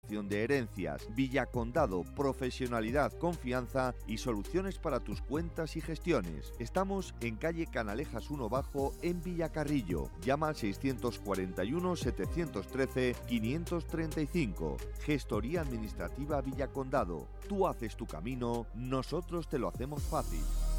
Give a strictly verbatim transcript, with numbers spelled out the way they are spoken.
tramitación de herencias. Villacondado, profesionalidad, confianza y soluciones para tus cuentas y gestiones. Estamos en calle Canalejas uno Bajo en Villacarrillo. Llama al seiscientos cuarenta y uno, setecientos trece, quinientos treinta y cinco. Gestoría Administrativa Villacondado. Tú haces tu camino, nosotros te lo hacemos fácil.